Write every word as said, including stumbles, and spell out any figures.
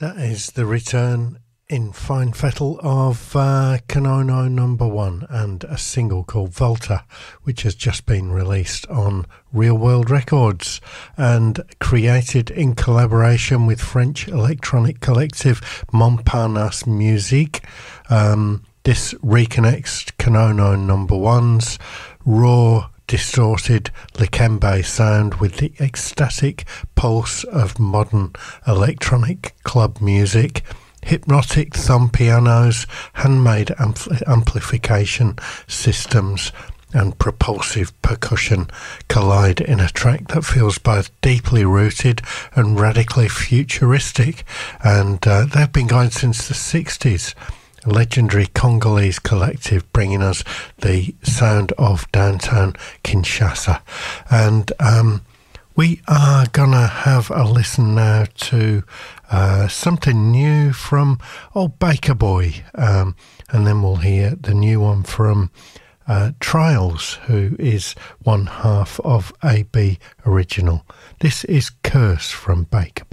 That is the return in fine fettle of uh, Konono number one and a single called Volta, which has just been released on Real World Records and created in collaboration with French electronic collective Montparnasse Musique. Um, this reconnects Konono number one's raw, distorted Likembe sound with the ecstatic pulse of modern electronic club music. Hypnotic thumb pianos, handmade ampl- amplification systems and propulsive percussion collide in a track that feels both deeply rooted and radically futuristic. And uh, they've been going since the sixties. A legendary Congolese collective bringing us the sound of downtown Kinshasa. And um, we are gonna have a listen now to uh, something new from old Baker Boy, um, and then we'll hear the new one from uh, Trials, who is one half of A B Original. This is Curse from Baker Boy.